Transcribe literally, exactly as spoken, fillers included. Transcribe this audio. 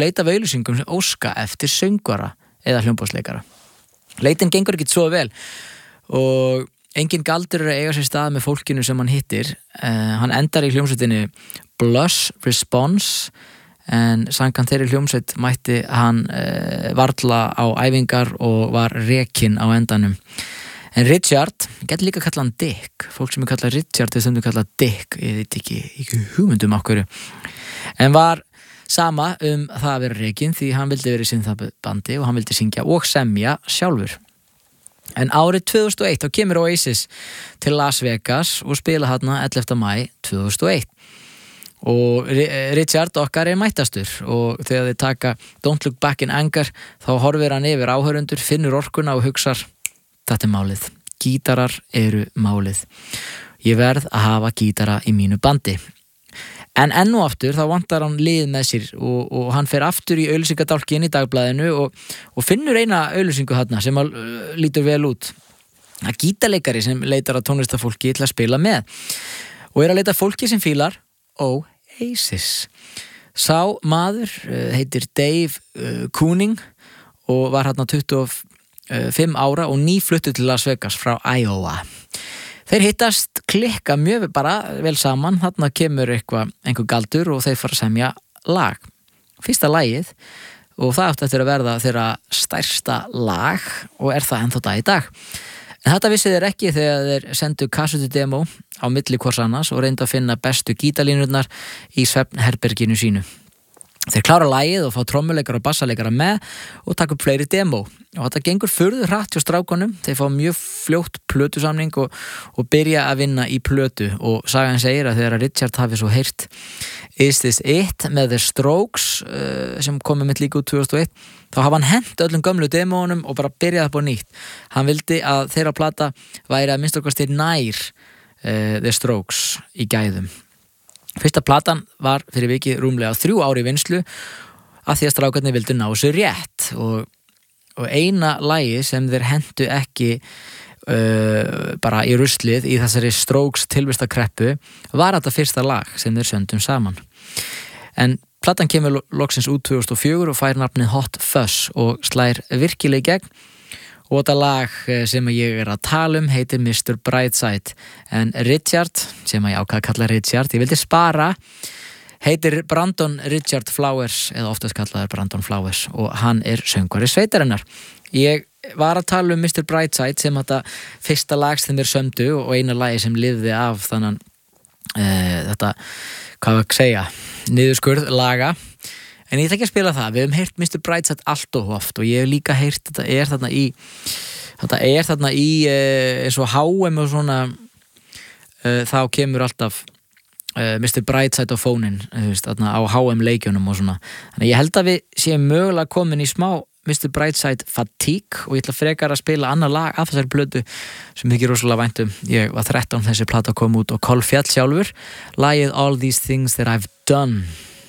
leita af auglýsingum sem óska eftir söngvara eða hljómborðsleikara. Leitin gengur ekki svo vel og engin galdur er að eiga sér stað með fólkinu sem hann hittir. Uh, hann endar í hljómsveitinni Blush Response en samkvæmt þeirri hljómsveit mætti hann uh, varla á æfingar og var rekinn á endanum. En Richard, ég get líka kalla hann Dick, fólk sem er kallað Richard þeir stundum kallað Dick, ég veit ekki, ekki hugmyndum af hverju, en var sama um það að vera rekinn því hann vildi vera í synthbandi og hann vildi syngja og semja sjálfur. En árið tvö þúsund og eitt þá kemur Oasis til Las Vegas og spila þarna ellefta maí tvö þúsund og eitt. Og Richard okkar er mættastur og þegar þeir taka Don't Look Back in Anger þá horfir hann yfir áhörundur, finnur orkuna og hugsar þetta er málið, gítarar eru málið, ég verð að hafa gítara í mínu bandi. En enn og aftur þá vantar hann lið með sér og, og hann fer aftur í auglýsingadálkinn í dagblaðinu og, og finnur eina auglýsingu þarna sem að, uh, lítur vel út. Það er gítarleikari sem leitar að tónlistafólki til að spila með og er að leita fólki sem fílar Oasis. Sá maður uh, heitir Dave uh, Kooning og var hérna tuttugu og fimm ára og nýfluttur til Las Vegas frá Iowa. Þeir hittast klikka mjög bara vel saman, þarna kemur eitthvað, einhver galdur og þeir fara að semja lag. Fyrsta lagið og það átti eftir að verða þeirra stærsta lag og er það ennþá dag í dag. En þetta vissi þeir ekki þegar þeir sendu kassetu demo á milli hvors annars og reyndu að finna bestu gítarlínurnar í svefnherberginu sínu. Þeir klára lagið og fá trommuleikara og bassaleikara með og taka upp fleiri demo og þetta gengur furðu hratt hjá strákunum. Þeir fá mjög fljótt plötusamning og, og byrja að vinna í plötu og sagan segir að þegar Richard hafi svo heyrt Is This It með The Strokes uh, sem komið mitt líka út tvö þúsund og eitt þá hafa hann hent öllum gömlu demónum og bara byrjað upp á nýtt. Hann vildi að þeirra plata væri að minnst okkar styr nær uh, The Strokes í gæðum. Fyrsta platan var fyrir vikið rúmlega þrjú ári í vinslu af því að strákarnir vildu ná sér rétt og, og eina lagi sem þeir hentu ekki uh, bara í ruslið í þessari Strokes tilvistakreppu var þetta fyrsta lag sem þeir söndum saman. En platan kemur loksins út tvö þúsund og fjögur og fær nafnið Hot Fuzz og slær virkilega í gegn. Og þetta lag sem ég er að tala um heitir mister Brightside en Richard, sem ég ákvað að kalla Richard, ég vildi spara, heitir Brandon Richard Flowers eða oftast kallaður Brandon Flowers og hann er söngvari sveitarinnar. Ég var að tala um mister Brightside sem þetta fyrsta lag sem þeir sömdu og eina lagi sem lifði af þannig e, þetta, hvað var að segja, niðurskurð laga. En ég ætla ekki að spila það, við hefum heyrt mister Brightside allt og oft og ég hef líka heyrt þetta er þarna í þetta er þarna í eins og H M og svona uh, þá kemur alltaf uh, mister Brightside á fónin þarna á H M leikjunum og svona. Þannig ég held að við séum mögulega komin í smá mister Brightside fatigue og ég ætla frekar að spila annar lag af þessari plötu sem þykir rosalega vænt um. Ég var þrettán þessi plata kom út og Kolf fjall sjálfur, lagið All These Things That I've Done.